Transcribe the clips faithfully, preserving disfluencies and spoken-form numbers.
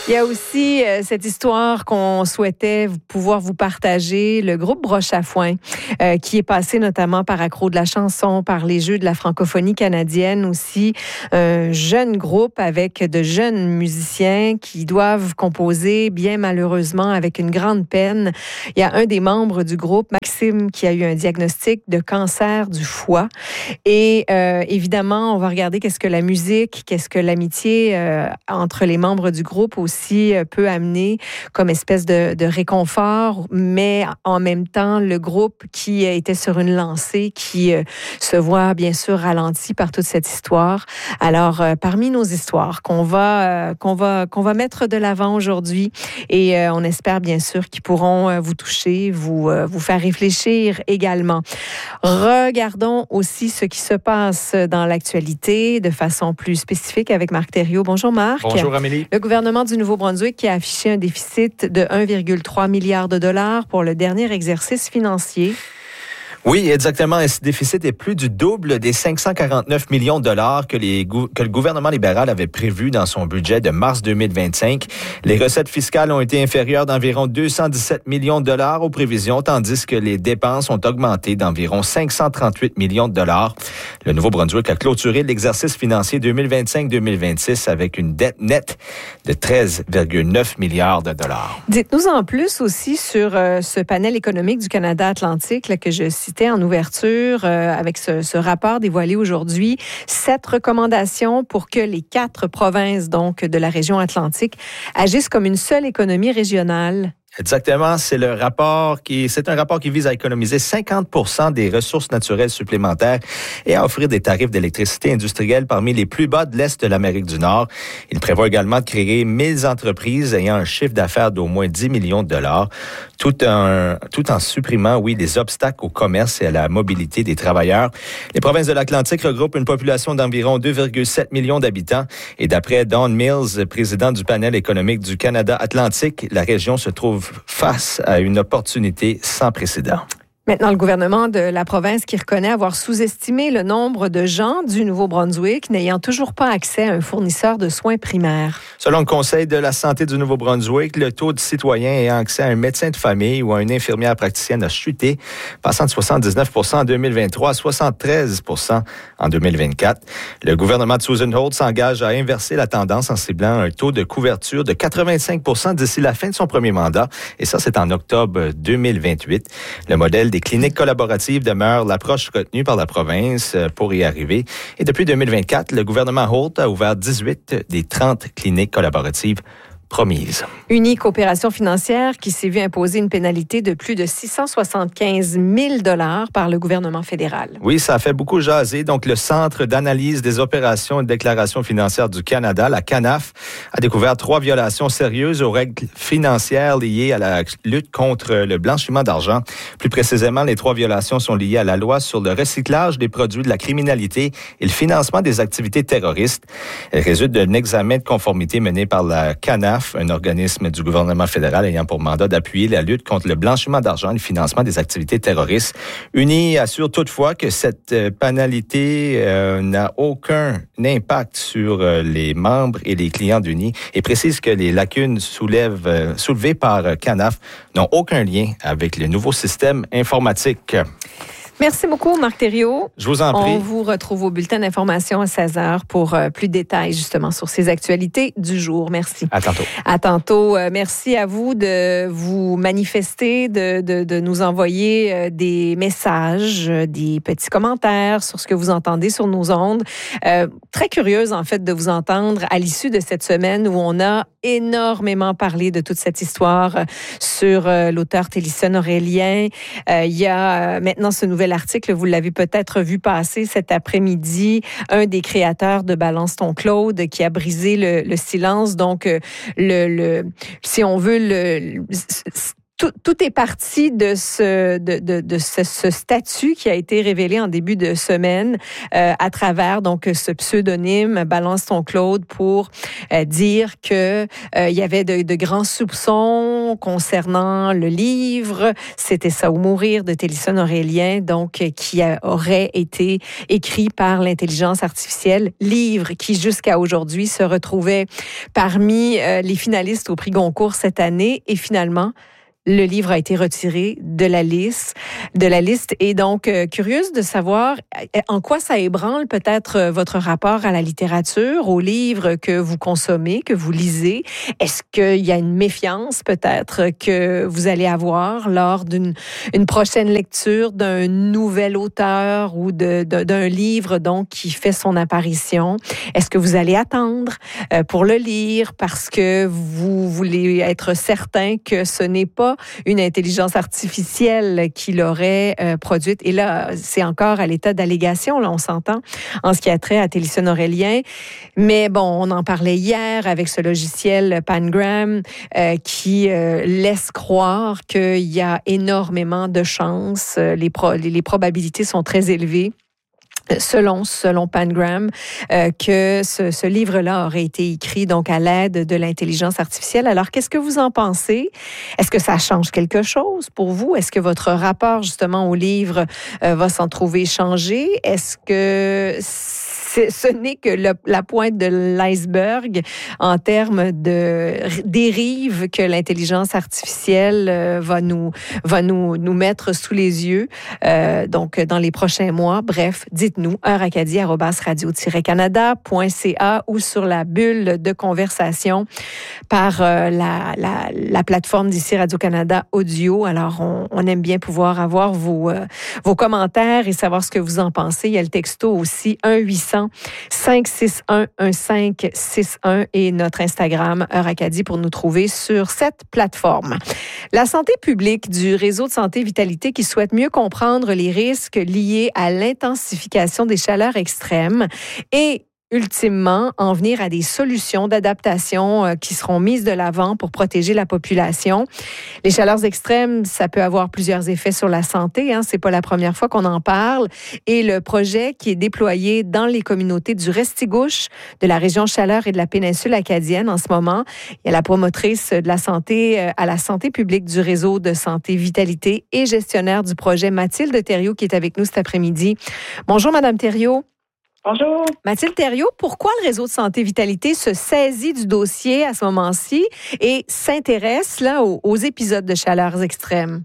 Il y a aussi euh, cette histoire qu'on souhaitait pouvoir vous partager, le groupe Broche à Foin, euh, qui est passé notamment par Accro de la chanson, par les Jeux de la francophonie canadienne aussi. Un jeune groupe avec de jeunes musiciens qui doivent composer, bien malheureusement, avec une grande peine. Il y a un des membres du groupe, Maxime, qui a eu un diagnostic de cancer du foie. Et euh, évidemment, on va regarder qu'est-ce que la musique, qu'est-ce que l'amitié euh, entre les membres du groupe aussi peut amener comme espèce de, de réconfort, mais en même temps, le groupe qui était sur une lancée, qui euh, se voit bien sûr ralenti par toute cette histoire. Alors, euh, parmi nos histoires qu'on va, euh, qu'on va, qu'on va mettre de l'avant aujourd'hui, et euh, on espère bien sûr qu'ils pourront euh, vous toucher, vous, euh, vous faire réfléchir également. Regardons aussi ce qui se passe dans l'actualité de façon plus spécifique avec Marc Thériault. Bonjour Marc. Bonjour Amélie. Le gouvernement du Nouveau-Brunswick qui a affiché un déficit de un virgule trois milliard de dollars pour le dernier exercice financier. Oui, exactement. Ce déficit est plus du double des cinq cent quarante-neuf millions de dollars que, les, que le gouvernement libéral avait prévu dans son budget de mars deux mille vingt-cinq. Les recettes fiscales ont été inférieures d'environ deux cent dix-sept millions de dollars aux prévisions, tandis que les dépenses ont augmenté d'environ cinq cent trente-huit millions de dollars. Le Nouveau-Brunswick a clôturé l'exercice financier deux mille vingt-cinq deux mille vingt-six avec une dette nette de treize virgule neuf milliards de dollars. Dites-nous en plus aussi sur euh, ce panel économique du Canada Atlantique là, que je cite en ouverture euh, avec ce, ce rapport dévoilé aujourd'hui, sept recommandations pour que les quatre provinces donc de la région Atlantique agissent comme une seule économie régionale. Exactement, c'est le rapport qui, c'est un rapport qui vise à économiser cinquante pour cent des ressources naturelles supplémentaires et à offrir des tarifs d'électricité industrielle parmi les plus bas de l'Est de l'Amérique du Nord. Il prévoit également de créer mille entreprises ayant un chiffre d'affaires d'au moins dix millions de dollars, tout en, tout en supprimant, oui, les obstacles au commerce et à la mobilité des travailleurs. Les provinces de l'Atlantique regroupent une population d'environ deux virgule sept millions d'habitants et d'après Don Mills, président du panel économique du Canada Atlantique, la région se trouve face à une opportunité sans précédent. Maintenant, le gouvernement de la province qui reconnaît avoir sous-estimé le nombre de gens du Nouveau-Brunswick n'ayant toujours pas accès à un fournisseur de soins primaires. Selon le Conseil de la santé du Nouveau-Brunswick, le taux de citoyens ayant accès à un médecin de famille ou à une infirmière praticienne a chuté, passant de soixante-dix-neuf pour cent en deux mille vingt-trois à soixante-treize pour cent en deux mille vingt-quatre. Le gouvernement de Susan Holt s'engage à inverser la tendance en ciblant un taux de couverture de quatre-vingt-cinq pour cent d'ici la fin de son premier mandat, et ça, c'est en octobre deux mille vingt-huit. Le modèle des cliniques collaboratives demeure l'approche retenue par la province pour y arriver. Et depuis deux mille vingt-quatre, le gouvernement Holt a ouvert dix-huit des trente cliniques collaboratives promises. Uni Coopération financière qui s'est vu imposer une pénalité de plus de six cent soixante-quinze mille dollars par le gouvernement fédéral. Oui, ça a fait beaucoup jaser. Donc, le Centre d'analyse des opérations et de déclaration financière du Canada, la CANAF, a découvert trois violations sérieuses aux règles financières liées à la lutte contre le blanchiment d'argent. Plus précisément, les trois violations sont liées à la loi sur le recyclage des produits de la criminalité et le financement des activités terroristes. Elles résultent d'un examen de conformité mené par la CANAF, un organisme du gouvernement fédéral ayant pour mandat d'appuyer la lutte contre le blanchiment d'argent et le financement des activités terroristes. Uni assure toutefois que cette pénalité euh, n'a aucun impact sur euh, les membres et les clients d'Uni et précise que les lacunes soulèvent, euh, soulevées par euh, CANAF n'ont aucun lien avec le nouveau système informatique. Merci beaucoup, Marc Thériault. Je vous en prie. On vous retrouve au bulletin d'information à seize heures pour euh, plus de détails, justement, sur ces actualités du jour. Merci. À tantôt. À tantôt. Euh, merci à vous de vous manifester, de, de, de nous envoyer euh, des messages, euh, des petits commentaires sur ce que vous entendez sur nos ondes. Euh, très curieuse, en fait, de vous entendre à l'issue de cette semaine où on a énormément parlé de toute cette histoire euh, sur euh, l'auteur Télison Aurélien. Euh, il y a euh, maintenant ce nouvel article, vous l'avez peut-être vu passer cet après-midi, un des créateurs de Balance ton Claude qui a brisé le, le silence. Donc, le, le, si on veut, le, tout, tout est parti de ce, de, de, de ce, ce statut qui a été révélé en début de semaine euh, à travers donc ce pseudonyme Balance ton Claude pour euh, dire que euh, il y avait de, de grands soupçons concernant le livre C'était ça ou mourir de Télésphone Aurélien, donc qui a, aurait été écrit par l'intelligence artificielle, livre qui jusqu'à aujourd'hui se retrouvait parmi euh, les finalistes au prix Goncourt cette année et finalement le livre a été retiré de la liste, de la liste. Et donc, euh, curieuse de savoir en quoi ça ébranle peut-être euh, votre rapport à la littérature, aux livres que vous consommez, que vous lisez. Est-ce qu'il y a une méfiance peut-être que vous allez avoir lors d'une une prochaine lecture d'un nouvel auteur ou de, de, d'un livre donc qui fait son apparition? Est-ce que vous allez attendre euh, pour le lire parce que vous voulez être certain que ce n'est pas une intelligence artificielle qui l'aurait euh, produite. Et là, c'est encore à l'état d'allégation, là, on s'entend, en ce qui a trait à Télésphone Aurélien. Mais bon, on en parlait hier avec ce logiciel Pangram euh, qui euh, laisse croire qu'il y a énormément de chances. Les, pro- les probabilités sont très élevées. Selon, selon Pangram, euh, que ce, ce livre-là aurait été écrit donc à l'aide de l'intelligence artificielle. Alors, qu'est-ce que vous en pensez? Est-ce que ça change quelque chose pour vous? Est-ce que votre rapport justement au livre euh, va s'en trouver changé? Est-ce que ce n'est que le, la pointe de l'iceberg en termes de dérive que l'intelligence artificielle euh, va nous va nous nous mettre sous les yeux euh, donc dans les prochains mois? Bref, dites-nous heure acadie arobase radio tiret canada point c a ou sur la bulle de conversation par euh, la, la la plateforme d'ici Radio-Canada Audio. Alors on, on aime bien pouvoir avoir vos euh, vos commentaires et savoir ce que vous en pensez. Il y a le texto aussi un huit cents cinq six un un cinq six un et notre Instagram Heure Acadie pour nous trouver sur cette plateforme. La santé publique du réseau de santé Vitalité qui souhaite mieux comprendre les risques liés à l'intensification des chaleurs extrêmes et ultimement, en venir à des solutions d'adaptation euh, qui seront mises de l'avant pour protéger la population. Les chaleurs extrêmes, ça peut avoir plusieurs effets sur la santé. Hein, c'est pas la première fois qu'on en parle. Et le projet qui est déployé dans les communautés du Restigouche, de la région Chaleur et de la péninsule acadienne en ce moment, il y a la promotrice de la santé euh, à la santé publique du réseau de santé Vitalité et gestionnaire du projet Mathilde Thériault qui est avec nous cet après-midi. Bonjour, Madame Thériault. Bonjour. Mathilde Thériault, pourquoi le réseau de santé Vitalité se saisit du dossier à ce moment-ci et s'intéresse là aux, aux épisodes de chaleurs extrêmes?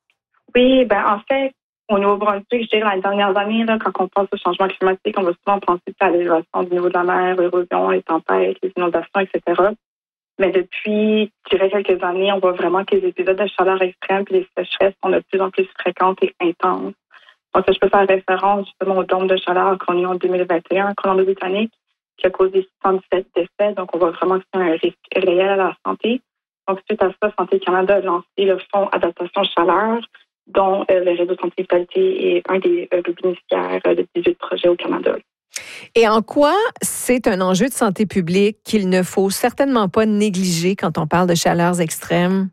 Oui, ben en fait, au Nouveau-Brunswick, je dirais dans les dernières années, là, quand on pense au changement climatique, on va souvent penser à l'élévation du niveau de la mer, l'érosion, les tempêtes, les inondations, et cetera. Mais depuis, je dirais, quelques années, on voit vraiment que les épisodes de chaleur extrême et les sécheresses sont de plus en plus fréquentes et intenses. Donc, je peux faire référence justement au dôme de chaleur qu'on a eu en deux mille vingt et un en Colombie-Britannique, qui a causé cent dix-sept décès. Donc, on voit vraiment que c'est un risque réel à la santé. Donc, suite à ça, Santé Canada a lancé le Fonds Adaptation Chaleur, dont euh, le réseau de santé Vitalité est un des euh, bénéficiaires euh, de dix-huit projets au Canada. Et en quoi c'est un enjeu de santé publique qu'il ne faut certainement pas négliger quand on parle de chaleurs extrêmes?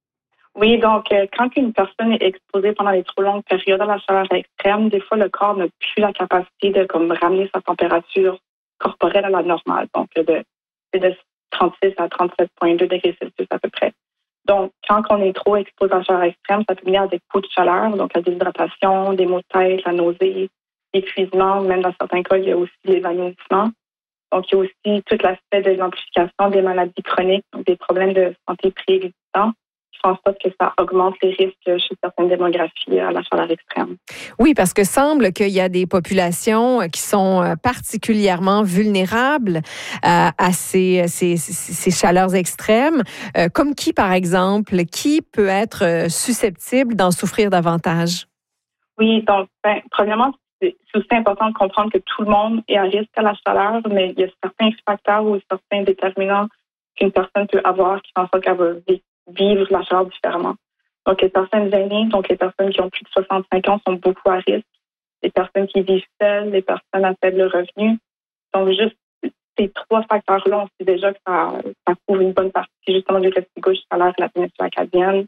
Oui, donc euh, quand une personne est exposée pendant les trop longues périodes à la chaleur extrême, des fois le corps n'a plus la capacité de comme ramener sa température corporelle à la normale, donc de, de trente-six à trente-sept virgule deux degrés Celsius à peu près. Donc, quand on est trop exposé à la chaleur extrême, ça peut venir à des coups de chaleur, donc la déshydratation, des maux de tête, la nausée, l'épuisement, même dans certains cas, il y a aussi l'évanouissement. Donc, il y a aussi tout l'aspect de l'amplification des maladies chroniques, donc des problèmes de santé préexistants. Je pense pas que ça augmente les risques chez certaines démographies à la chaleur extrême. Oui, parce que semble qu'il y a des populations qui sont particulièrement vulnérables à, à ces, ces, ces chaleurs extrêmes. Euh, comme qui, par exemple, qui peut être susceptible d'en souffrir davantage? Oui, donc, ben, premièrement, c'est aussi important de comprendre que tout le monde est à risque à la chaleur, mais il y a certains facteurs ou certains déterminants qu'une personne peut avoir qui font ça qu'elle va vivre la chaleur différemment. Donc, les personnes aînées, donc les personnes qui ont plus de soixante-cinq ans sont beaucoup à risque. Les personnes qui vivent seules, les personnes à faible revenu. Donc, juste ces trois facteurs-là, on sait déjà que ça, ça couvre une bonne partie justement du Restigouche, Chaleur et la péninsule acadienne.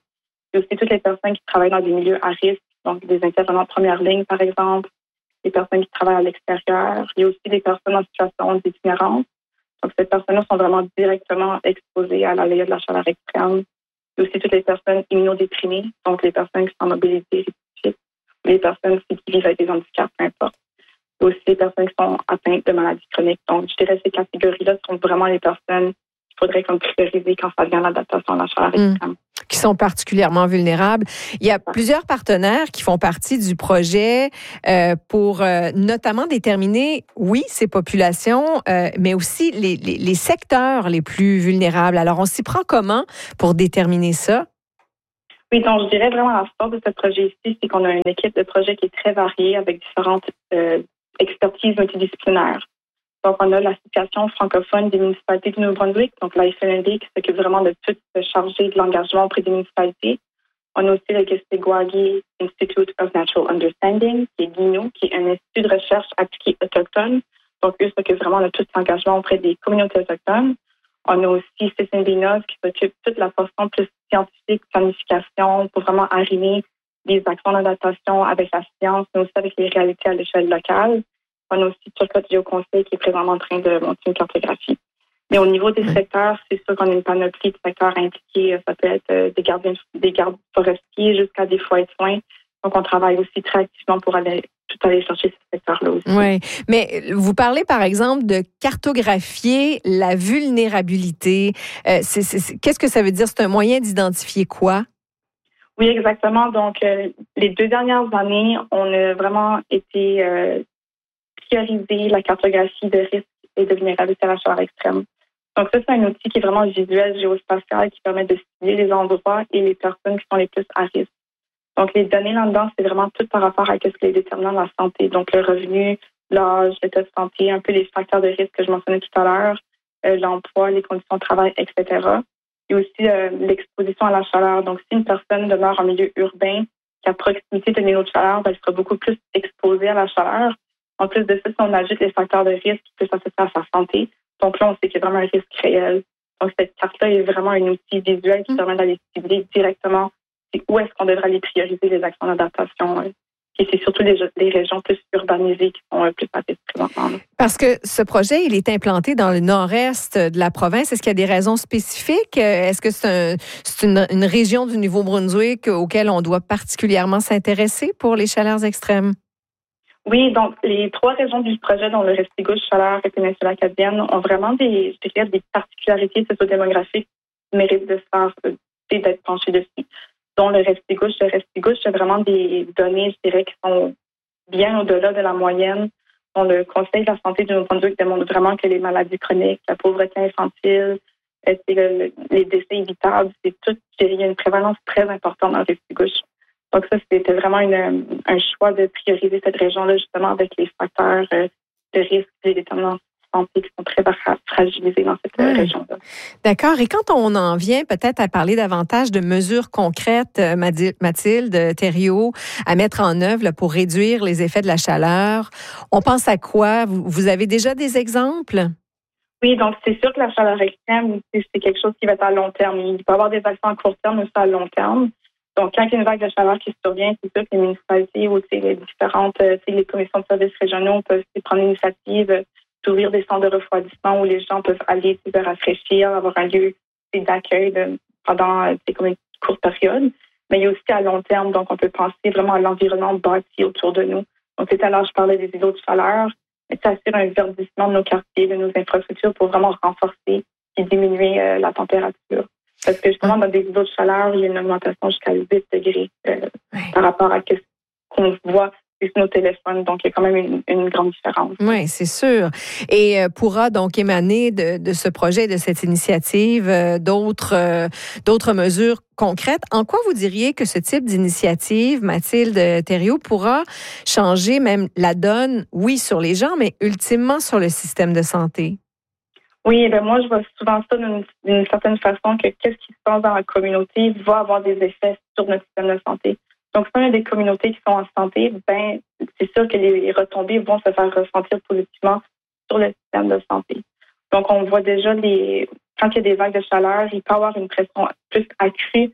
Il y a aussi toutes les personnes qui travaillent dans des milieux à risque, donc des intervenants de première ligne, par exemple, des personnes qui travaillent à l'extérieur. Il y a aussi des personnes en situation d'itinérance. Donc, ces personnes-là sont vraiment directement exposées à l'aléa de la chaleur extrême. Il y a aussi toutes les personnes immunodéprimées, donc les personnes qui sont en mobilité réduite, les personnes qui vivent avec des handicaps, peu importe. Il y a aussi les personnes qui sont atteintes de maladies chroniques. Donc, je dirais que ces catégories-là sont vraiment les personnes qu'il faudrait comme prioriser quand ça vient à l'adaptation à la chaleur extrême. Mmh. Qui sont particulièrement vulnérables. Il y a plusieurs partenaires qui font partie du projet euh, pour euh, notamment déterminer, oui, ces populations, euh, mais aussi les, les, les secteurs les plus vulnérables. Alors, on s'y prend comment pour déterminer ça? Oui, donc je dirais vraiment la force de ce projet-ci, c'est qu'on a une équipe de projet qui est très variée avec différentes euh, expertises multidisciplinaires. Donc, on a l'Association francophone des municipalités du Nouveau-Brunswick, donc l'A F N N D, qui s'occupe vraiment de tout se charger de l'engagement auprès des municipalités. On a aussi le Gestégouagi Institute of Natural Understanding, qui est G I N O, qui est un institut de recherche appliquée autochtone. Donc, eux s'occupent vraiment de tout l'engagement auprès des communautés autochtones. On a aussi C C N B N O S, qui s'occupe de toute la portion plus scientifique, planification, pour vraiment arrimer des actions d'adaptation avec la science, mais aussi avec les réalités à l'échelle locale. On a aussi Turcotte Géoconseil qui est présentement en train de monter une cartographie. Mais au niveau des secteurs, c'est sûr qu'on a une panoplie de secteurs impliqués. Ça peut être des gardiens, des gardes forestiers jusqu'à des foyers de soins. Donc, on travaille aussi très activement pour aller tout aller chercher ces secteurs-là aussi. Oui, mais vous parlez, par exemple, de cartographier la vulnérabilité. Euh, c'est, c'est, c'est, qu'est-ce que ça veut dire? C'est un moyen d'identifier quoi? Oui, exactement. Donc, euh, les deux dernières années, on a vraiment été... Euh, prioriser la cartographie de risques et de vulnérabilité à la chaleur extrême. Donc ça, c'est un outil qui est vraiment visuel, géospatial, qui permet de cibler les endroits et les personnes qui sont les plus à risque. Donc les données là-dedans, c'est vraiment tout par rapport à ce qui est déterminant de la santé. Donc le revenu, l'âge, l'état de santé, un peu les facteurs de risque que je mentionnais tout à l'heure, euh, l'emploi, les conditions de travail, et cetera. Il y a aussi euh, l'exposition à la chaleur. Donc si une personne demeure en milieu urbain, qui est à proximité de l'îlot de chaleur, ben, elle sera beaucoup plus exposée à la chaleur. En plus de ça, si on ajoute les facteurs de risque qui peuvent s'associer à sa santé, donc là, on sait qu'il y a vraiment un risque réel. Donc, cette carte-là est vraiment un outil visuel qui permet d'aller cibler directement où est-ce qu'on devrait aller prioriser les actions d'adaptation. Et c'est surtout les, les régions plus urbanisées qui sont plus à risque présentement. Parce que ce projet, il est implanté dans le nord-est de la province. Est-ce qu'il y a des raisons spécifiques? Est-ce que c'est, un, c'est une, une région du Nouveau-Brunswick auquel on doit particulièrement s'intéresser pour les chaleurs extrêmes? Oui, donc les trois régions du projet, dont le Restigouche, Chaleur et Péninsule acadienne, ont vraiment des, je dirais, des particularités sociodémographiques qui méritent de se faire et d'être penchées dessus. Dont le Restigouche, le Restigouche, c'est vraiment des données, je dirais, qui sont bien au-delà de la moyenne. Dont le Conseil de la santé du Nouveau-Brunswick démontre vraiment que les maladies chroniques, la pauvreté infantile, c'est le, les décès évitables, c'est tout. Il y a une prévalence très importante dans le Restigouche. Donc ça, c'était vraiment une, un choix de prioriser cette région-là, justement, avec les facteurs de risque et les déterminants de santé qui sont très fragilisés dans cette oui. région-là. D'accord. Et quand on en vient peut-être à parler davantage de mesures concrètes, Mathilde Thériault, à mettre en œuvre là, pour réduire les effets de la chaleur, on pense à quoi? Vous, vous avez déjà des exemples? Oui, donc c'est sûr que la chaleur extrême, c'est quelque chose qui va être à long terme. Il peut y avoir des actions à court terme, mais aussi à long terme. Donc, quand il y a une vague de chaleur qui survient, c'est sûr que les municipalités ou les différentes les commissions de services régionaux peuvent prendre l'initiative d'ouvrir des centres de refroidissement où les gens peuvent aller se rafraîchir, avoir un lieu d'accueil de, pendant comme une courte période. Mais il y a aussi à long terme, donc on peut penser vraiment à l'environnement bâti autour de nous. Donc, tout à l'heure, je parlais des îlots de chaleur, mais ça assure un verdissement de nos quartiers, de nos infrastructures pour vraiment renforcer et diminuer euh, la température. Parce que justement, dans des îlots de chaleur, il y a une augmentation jusqu'à huit degrés euh, oui. par rapport à ce qu'on voit sur nos téléphones. Donc, il y a quand même une, une grande différence. Oui, c'est sûr. Et euh, pourra donc émaner de, de ce projet, de cette initiative, euh, d'autres, euh, d'autres mesures concrètes. En quoi vous diriez que ce type d'initiative, Mathilde Thériault, pourra changer même la donne, oui, sur les gens, mais ultimement sur le système de santé? Oui, ben moi, je vois souvent ça d'une, d'une certaine façon que qu'est-ce qui se passe dans la communauté va avoir des effets sur notre système de santé. Donc, si on a des communautés qui sont en santé, ben c'est sûr que les retombées vont se faire ressentir positivement sur le système de santé. Donc, on voit déjà les quand il y a des vagues de chaleur, il peut y avoir une pression plus accrue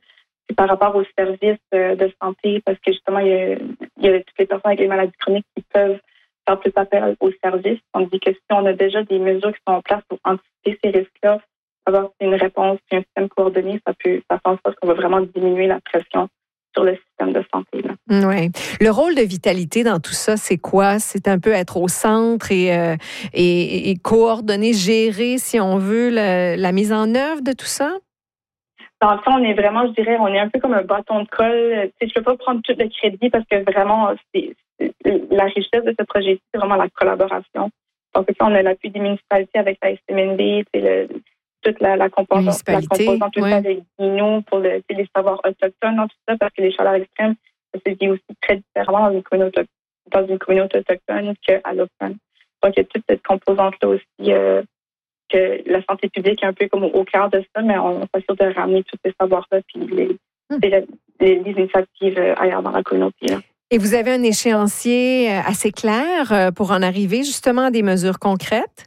Puis par rapport aux services euh, de santé, parce que justement, il y, a, il y a toutes les personnes avec les maladies chroniques qui peuvent faire plus appel aux services. Tandis que si on a déjà des mesures qui sont en place pour anticiper ces risques-là, avoir une réponse et un système coordonné, ça peut ça fait en sorte qu'on va vraiment diminuer la pression sur le système de santé. Oui. Le rôle de Vitalité dans tout ça, c'est quoi? C'est un peu être au centre et, euh, et, et coordonner, gérer, si on veut, la, la mise en œuvre de tout ça? Dans le fond, on est vraiment, je dirais, on est un peu comme un bâton de colle. Tu sais, je ne peux pas prendre tout le crédit parce que vraiment, c'est, c'est, la richesse de ce projet-ci, c'est vraiment la collaboration. Donc, on a l'appui des municipalités avec la S M N B, c'est le toute la, la composante, la composante ouais. avec nous pour le, les savoirs autochtones dans tout ça, parce que les chaleurs extrêmes, ça se vit aussi très différemment dans une communauté, dans une communauté autochtone qu'à l'automne. Donc, il y a toute cette composante-là aussi, euh, que la santé publique est un peu comme au, au cœur de ça, mais on s'assure de ramener tous ces savoirs-là puis les, hum. les, les, les initiatives ailleurs dans la communauté. Là. Et vous avez un échéancier assez clair pour en arriver justement à des mesures concrètes?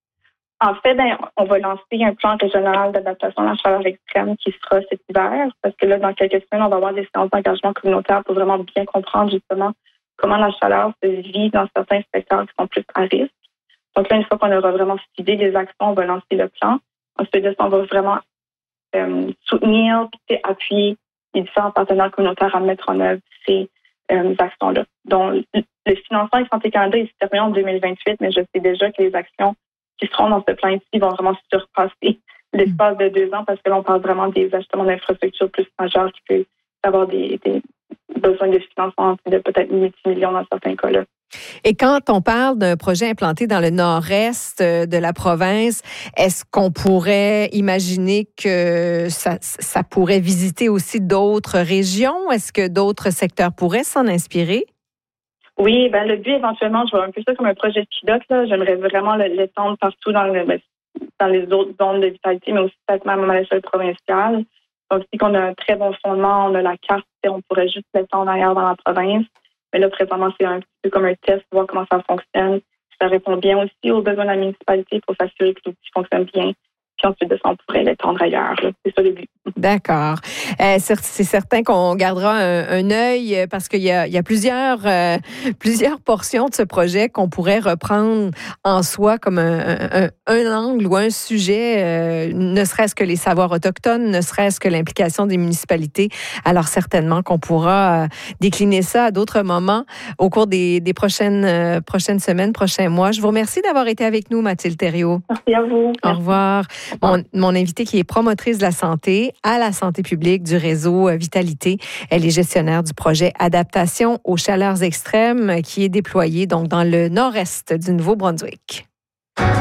En fait, ben, on va lancer un plan régional d'adaptation à la chaleur extrême qui sera cet hiver, parce que là, dans quelques semaines, on va avoir des séances d'engagement communautaire pour vraiment bien comprendre justement comment la chaleur se vit dans certains secteurs qui sont plus à risque. Donc là, une fois qu'on aura vraiment ciblé des actions, on va lancer le plan. Ensuite de ça, on va vraiment euh, soutenir et appuyer les différents partenaires communautaires à mettre en œuvre ces euh, actions-là. Donc, le financement avec Santé Canada est terminé en deux mille vingt-huit, mais je sais déjà que les actions qui seront dans ce plan ici vont vraiment surpasser l'espace de deux ans parce que là, on parle vraiment des ajustements d'infrastructures plus majeurs qui peuvent avoir des, des besoins de financement de peut-être multimillions dans certains cas-là. Et quand on parle d'un projet implanté dans le nord-est de la province, est-ce qu'on pourrait imaginer que ça, ça pourrait visiter aussi d'autres régions? Est-ce que d'autres secteurs pourraient s'en inspirer? Oui, ben le but éventuellement, je vois un peu ça comme un projet pilote. Là. J'aimerais vraiment l'étendre partout dans, le, dans les autres zones de vitalité, mais aussi peut-être même à l'échelle provinciale. Donc, si on a un très bon fondement, on a la carte, on pourrait juste l'étendre ailleurs dans la province. Mais là, présentement, c'est un petit peu comme un test pour voir comment ça fonctionne. Ça répond bien aussi aux besoins de la municipalité pour s'assurer que l'outil fonctionne bien. Puis ensuite de ça, on pourrait l'étendre ailleurs. Là. C'est ça le but. D'accord. Euh, c'est certain qu'on gardera un, un œil parce qu'il y a, il y a plusieurs, euh, plusieurs portions de ce projet qu'on pourrait reprendre en soi comme un, un, un angle ou un sujet, euh, ne serait-ce que les savoirs autochtones, ne serait-ce que l'implication des municipalités. Alors certainement qu'on pourra euh, décliner ça à d'autres moments au cours des, des prochaines, euh, prochaines semaines, prochains mois. Je vous remercie d'avoir été avec nous, Mathilde Thériault. Merci à vous. Au revoir. Mon, mon invitée qui est promotrice de la santé à la santé publique du réseau Vitalité. Elle est gestionnaire du projet Adaptation aux chaleurs extrêmes qui est déployé donc dans le nord-est du Nouveau-Brunswick.